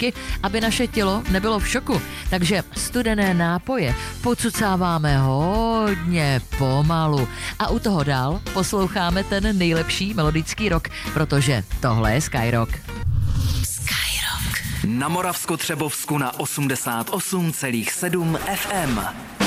podmínky, aby naše tělo nebylo v šoku. Takže studené nápoje pocucáváme hodně pomalu. A u toho dál posloucháme ten nejlepší melodický rock, protože tohle je Skyrock. Na Moravskotřebovsku na 88,7 FM.